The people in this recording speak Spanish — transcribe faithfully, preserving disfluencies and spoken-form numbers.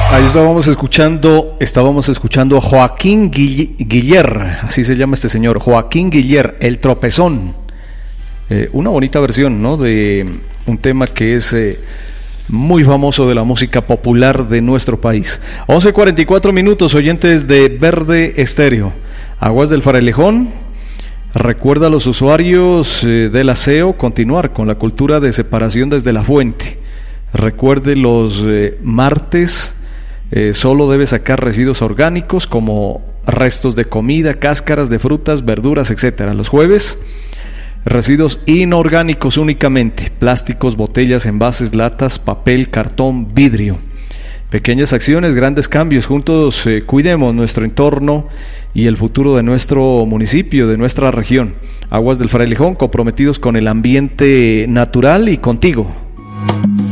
Ahí estábamos escuchando, estábamos escuchando a Joaquín Guiller, así se llama este señor, Joaquín Guiller, El Tropezón. Eh, una bonita versión, ¿no?, de un tema que es eh, muy famoso de la música popular de nuestro país. once cuarenta y cuatro minutos, oyentes de Verde Estéreo. Aguas del Frailejón recuerda a los usuarios eh, del aseo continuar con la cultura de separación desde la fuente. Recuerde los eh, martes. Eh, solo debe sacar residuos orgánicos como restos de comida, cáscaras de frutas, verduras, etcétera. Los jueves, residuos inorgánicos únicamente: plásticos, botellas, envases, latas, papel, cartón, vidrio. Pequeñas acciones, grandes cambios. Juntos eh, cuidemos nuestro entorno y el futuro de nuestro municipio, de nuestra región. Aguas del Frailejón, comprometidos con el ambiente natural y contigo.